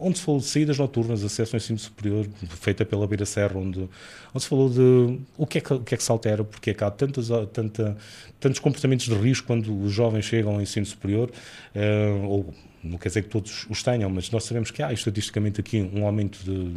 onde se falou de saídas noturnas, acesso ao ensino superior, feita pela Beira Serra, onde se falou de o que é que se altera, porque é que há tantos comportamentos de risco quando os jovens chegam ao ensino superior, ou não quer dizer que todos os tenham, mas nós sabemos que há estatisticamente aqui um aumento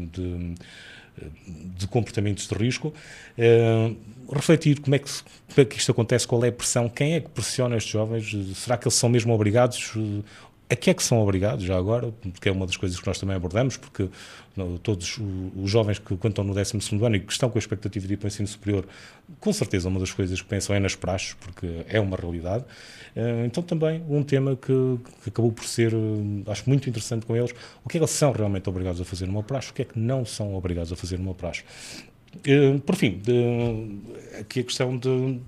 de comportamentos de risco. Refletir como é que isto acontece, qual é a pressão, quem é que pressiona estes jovens, será que eles são mesmo obrigados? A que é que são obrigados já agora? Porque é uma das coisas que nós também abordamos, porque todos os jovens que quando estão no 12º ano e que estão com a expectativa de ir para o ensino superior, com certeza uma das coisas que pensam é nas praxes, porque é uma realidade. Então também um tema que acabou por ser, acho muito interessante com eles, o que é que eles são realmente obrigados a fazer numa praxe, o que é que não são obrigados a fazer numa praxe. Por fim, aqui a questão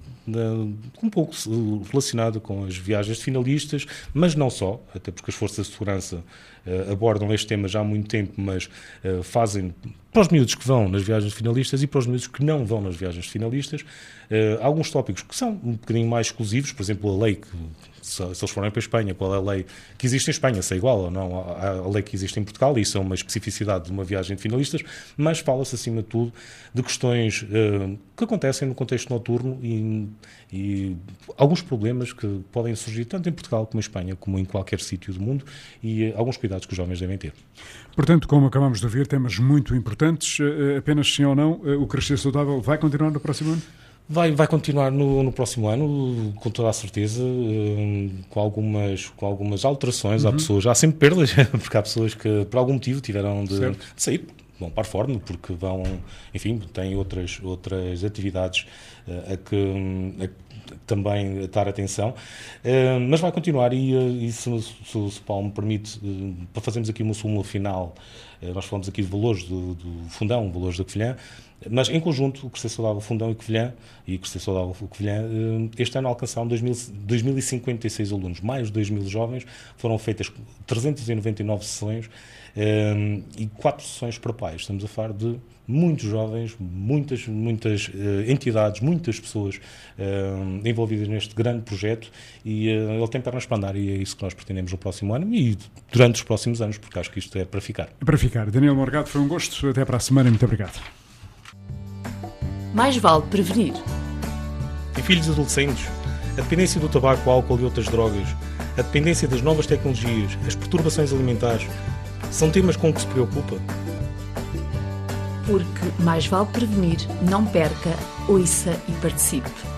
um pouco relacionada com as viagens de finalistas, mas não só, até porque as forças de segurança abordam este tema já há muito tempo, mas fazem para os miúdos que vão nas viagens de finalistas e para os miúdos que não vão nas viagens de finalistas, alguns tópicos que são um bocadinho mais exclusivos, por exemplo, a lei se eles forem para a Espanha, qual é a lei que existe em Espanha, se é igual ou não à lei que existe em Portugal, e isso é uma especificidade de uma viagem de finalistas, mas fala-se acima de tudo de questões que acontecem no contexto noturno e alguns problemas que podem surgir tanto em Portugal como em Espanha, como em qualquer sítio do mundo, e alguns cuidados que os jovens devem ter. Portanto, como acabamos de ouvir, temas muito importantes, apenas sim ou não, o Crescer Saudável vai continuar no próximo ano? Vai continuar no próximo ano, com toda a certeza, com algumas alterações. Há sempre perdas, porque há pessoas que por algum motivo tiveram de sair, vão para a Fórmula, porque têm outras atividades a que também dar atenção, mas vai continuar e se o Paulo me permite, para fazermos aqui uma súmula final, nós falamos aqui de valores do Fundão, valores da Covilhã, mas em conjunto o Crescer Saudável Fundão e Covilhã, e o Crescer Saudável Covilhã, este ano alcançaram 2.056 alunos, mais de 2.000 jovens, foram feitas 399 sessões e 4 sessões para pais. Estamos a falar de muitos jovens, muitas entidades, muitas pessoas envolvidas neste grande projeto, e ele tem pernas para andar, e é isso que nós pretendemos no próximo ano e durante os próximos anos, porque acho que isto é para ficar. É para ficar. Daniel Morgado, foi um gosto. Até para a semana. Muito obrigado. Mais vale prevenir. Em filhos adolescentes, a dependência do tabaco, álcool e outras drogas, a dependência das novas tecnologias, as perturbações alimentares, são temas com que se preocupa? Porque mais vale prevenir, não perca, ouça e participe.